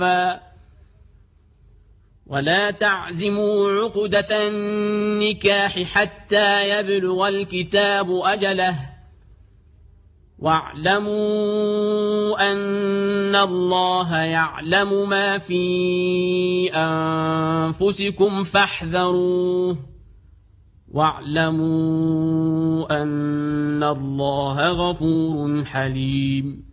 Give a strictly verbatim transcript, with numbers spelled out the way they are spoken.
ولا تعزموا عقدة النكاح حتى يبلغ الكتاب أجله واعلموا أن الله يعلم ما في أنفسكم فاحذروه واعلموا أن الله غفور حليم